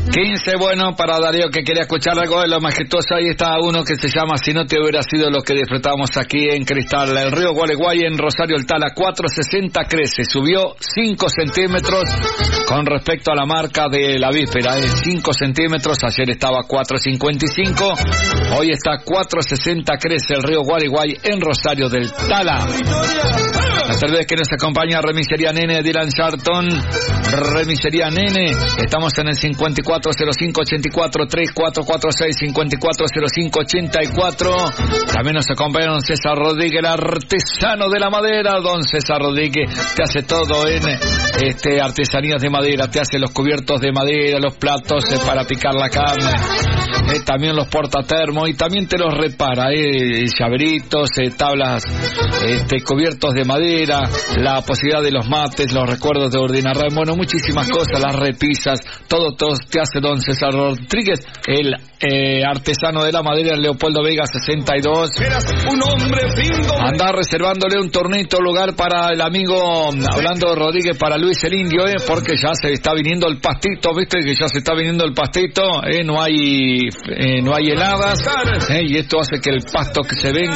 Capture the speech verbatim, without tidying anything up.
quince, bueno, para Darío que quería escuchar algo de lo majestuoso. Ahí está uno que se llama Si no te hubiera sido lo que disfrutamos aquí en Cristal. El río Gualeguay en Rosario El Tala, cuatro sesenta crece, subió cinco centímetros con respecto a la marca de la víspera, es cinco centímetros, ayer estaba cuatro cincuenta y cinco, hoy está cuatro sesenta crece el río Gualeguay en Rosario del Tala. La tarde que nos acompaña Remisería Nene, Dylan Sharton, Remisería Nene, estamos en el cincuenta y cuatro cero cinco ochenta y cuatro tres cuatro cuatro seis, cincuenta y cuatro cero cinco ochenta y cuatro. También nos acompaña don César Rodríguez, el artesano de la madera. Don César Rodríguez te hace todo en este artesanías de madera, te hace los cubiertos de madera, los platos eh, para picar la carne, eh, también los portatermos, y también te los repara, eh, llaveritos, eh, tablas, este, cubiertos de madera, la posibilidad de los mates, los recuerdos de Ordinarray, bueno, muchísimas cosas, las repisas, todo, todo te hace don César Rodríguez, el eh, artesano de la madera, Leopoldo Vega sesenta y dos. Un hombre lindo. Anda reservándole un tornito lugar para el amigo Orlando Rodríguez, para Luis el Indio, eh, porque ya se está viniendo el pastito, viste que ya se está viniendo el pastito, eh, no hay eh, no hay heladas, eh, y esto hace que el pasto que se venga